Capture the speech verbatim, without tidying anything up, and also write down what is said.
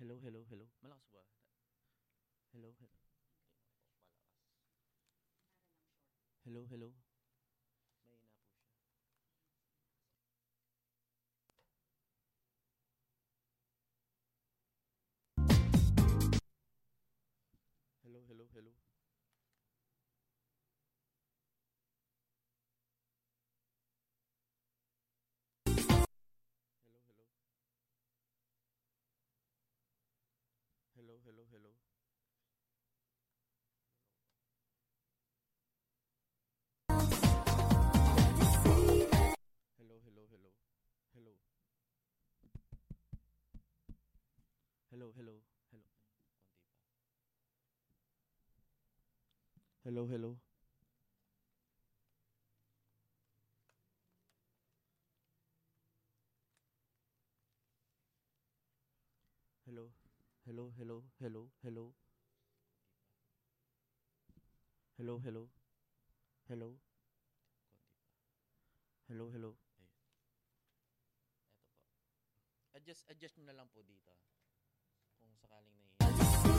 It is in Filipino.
Hello, hello, hello. Malakas ba? Hello, hello. Hello, hello. Mahina po siya. Hello, hello, hello. Hello, hello. Hello, hello, hello. Hello, hello, hello. Hello. Hello, hello. Hello. Konti pa. Hello, hello. Hello. Hello, hello, hello, hello. Hello, hello. Hello. Konti pa. Hello, hello. Ayun. Eto po. Adjust, adjust nyo na lang po dito. Kung sakaling nahihirapan.